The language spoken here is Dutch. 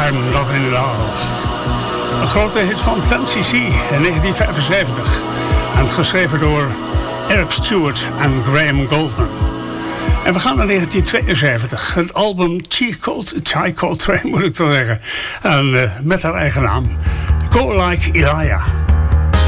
I'm Not In Love. Een grote hit van 10cc in 1975. En geschreven door Eric Stewart en Graham Goldman. En we gaan naar 1972. Het album Chai Coltrane moet ik toch zeggen. En met haar eigen naam. Go Like Elijah.